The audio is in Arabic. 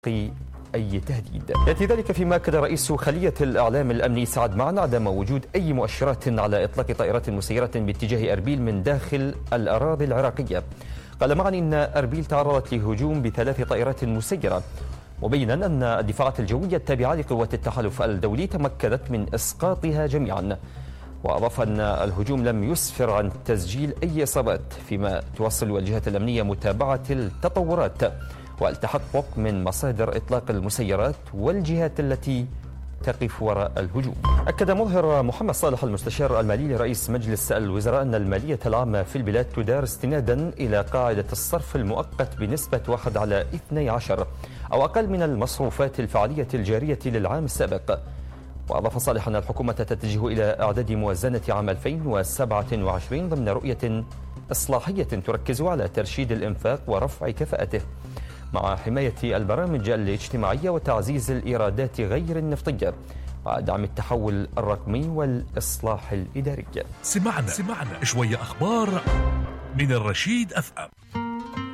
أي تهديد. يأتي ذلك فيما أكد رئيس خلية الإعلام الأمني سعد معن عدم وجود أي مؤشرات على إطلاق طائرات مسيرة باتجاه أربيل من داخل الأراضي العراقية. قال معن إن أربيل تعرضت لهجوم ب3 طائرات مسيرة، مبينا أن الدفاعات الجوية التابعة لقوات التحالف الدولي تمكنت من إسقاطها جميعا. وأضاف أن الهجوم لم يسفر عن تسجيل أي إصابات، فيما تواصل الجهات الأمنية متابعة التطورات والتحقق من مصادر إطلاق المسيرات والجهات التي تقف وراء الهجوم. أكد مظهر محمد صالح المستشار المالي لرئيس مجلس الوزراء أن المالية العامة في البلاد تدار استنادا إلى قاعدة الصرف المؤقت بنسبة 1/12 أو أقل من المصروفات الفعلية الجارية للعام السابق. وأضاف صالح أن الحكومة تتجه إلى إعداد موازنة عام 2027 ضمن رؤية إصلاحية تركز على ترشيد الإنفاق ورفع كفاءته، مع حماية البرامج الاجتماعية وتعزيز الإيرادات غير النفطية ودعم التحول الرقمي والإصلاح الإداري. سمعنا شوية أخبار من الرشيد FM.